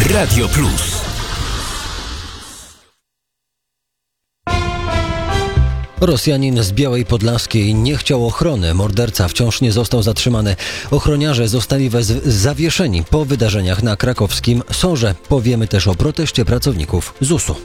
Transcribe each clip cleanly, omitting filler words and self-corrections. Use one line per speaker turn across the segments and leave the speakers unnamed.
Radio Plus.
Rosjanin z Białej Podlaskiej nie chciał ochrony. Morderca wciąż nie został zatrzymany. Ochroniarze zostali zawieszeni po wydarzeniach na krakowskim Sorze. Powiemy też o proteście pracowników ZUS-u.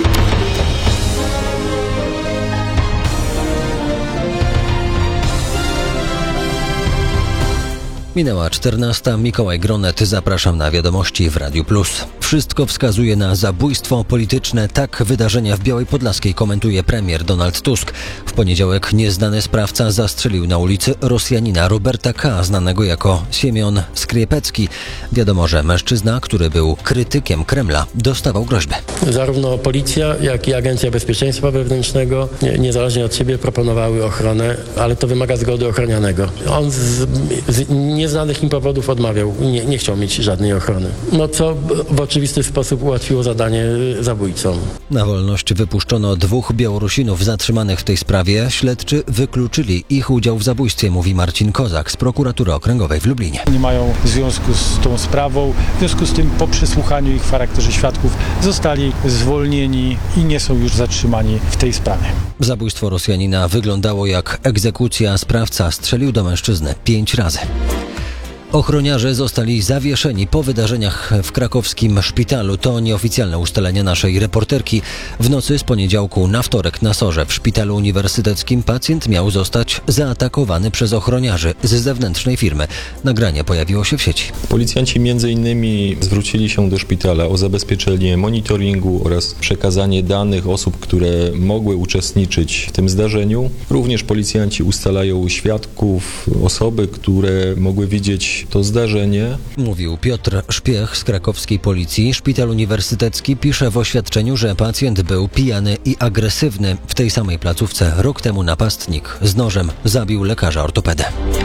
Minęła 14. Mikołaj Gronet. Zapraszam na wiadomości w Radiu Plus. Wszystko wskazuje na zabójstwo polityczne. Tak wydarzenia w Białej Podlaskiej komentuje premier Donald Tusk. W poniedziałek nieznany sprawca zastrzelił na ulicy Rosjanina Roberta K., znanego jako Siemion Skriepecki. Wiadomo, że mężczyzna, który był krytykiem Kremla, dostawał groźby.
Zarówno policja, jak i Agencja Bezpieczeństwa Wewnętrznego niezależnie od siebie proponowały ochronę, ale to wymaga zgody ochronianego. On z nieznanych im powodów odmawiał, nie chciał mieć żadnej ochrony. Co w oczywisty sposób ułatwiło zadanie zabójcom.
Na wolność wypuszczono 2 Białorusinów zatrzymanych w tej sprawie. Śledczy wykluczyli ich udział w zabójstwie, mówi Marcin Kozak z Prokuratury Okręgowej w Lublinie.
Nie mają związku z tą sprawą. W związku z tym po przesłuchaniu ich w charakterze świadków zostali zwolnieni i nie są już zatrzymani w tej sprawie.
Zabójstwo Rosjanina wyglądało jak egzekucja. Sprawca strzelił do mężczyzny 5 razy. Ochroniarze zostali zawieszeni po wydarzeniach w krakowskim szpitalu. To nieoficjalne ustalenie naszej reporterki. W nocy z poniedziałku na wtorek na Sorze w szpitalu uniwersyteckim pacjent miał zostać zaatakowany przez ochroniarzy z zewnętrznej firmy. Nagranie pojawiło się w sieci.
Policjanci m.in. zwrócili się do szpitala o zabezpieczenie monitoringu oraz przekazanie danych osób, które mogły uczestniczyć w tym zdarzeniu. Również policjanci ustalają świadków, osoby, które mogły widzieć to zdarzenie.
Mówił Piotr Szpiech z krakowskiej policji. Szpital uniwersytecki pisze w oświadczeniu, że pacjent był pijany i agresywny. W tej samej placówce rok temu napastnik z nożem zabił lekarza ortopedę.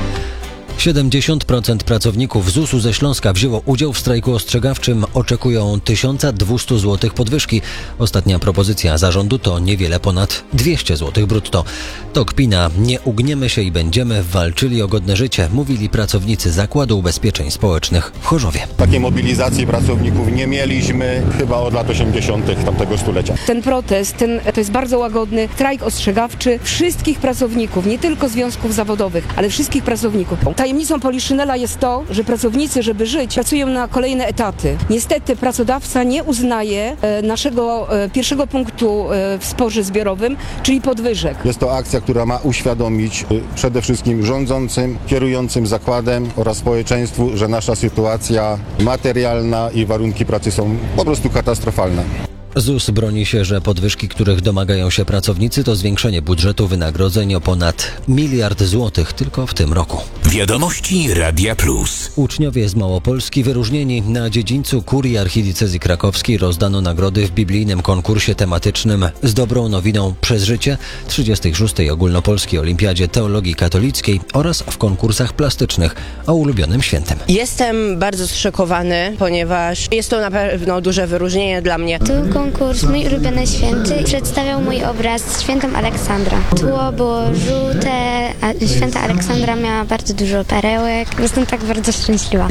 70% pracowników ZUS-u ze Śląska wzięło udział w strajku ostrzegawczym. Oczekują 1200 zł podwyżki. Ostatnia propozycja zarządu to niewiele ponad 200 zł brutto. To kpina. Nie ugniemy się i będziemy walczyli o godne życie, mówili pracownicy Zakładu Ubezpieczeń Społecznych w Chorzowie.
Takiej mobilizacji pracowników nie mieliśmy chyba od lat 80. tamtego stulecia.
Ten protest, to jest bardzo łagodny strajk ostrzegawczy wszystkich pracowników, nie tylko związków zawodowych, ale wszystkich pracowników. Tajemnicą Poliszynela jest to, że pracownicy, żeby żyć, pracują na kolejne etaty. Niestety pracodawca nie uznaje naszego pierwszego punktu w sporze zbiorowym, czyli podwyżek.
Jest to akcja, która ma uświadomić przede wszystkim rządzącym, kierującym zakładem oraz społeczeństwu, że nasza sytuacja materialna i warunki pracy są po prostu katastrofalne.
ZUS broni się, że podwyżki, których domagają się pracownicy, to zwiększenie budżetu wynagrodzeń o ponad 1 miliard złotych tylko w tym roku.
Wiadomości Radia Plus.
Uczniowie z Małopolski wyróżnieni. Na dziedzińcu Kurii Archidiecezji Krakowskiej rozdano nagrody w biblijnym konkursie tematycznym z dobrą nowiną przez życie, 36. Ogólnopolskiej Olimpiadzie Teologii Katolickiej oraz w konkursach plastycznych o ulubionym świętym.
Jestem bardzo zszokowany, ponieważ jest to na pewno duże wyróżnienie dla mnie.
Konkurs Mój ulubiony święty przedstawiał mój obraz z świętym Aleksandra. Tło było żółte, a święta Aleksandra miała bardzo dużo perełek. Jestem tak bardzo szczęśliwa.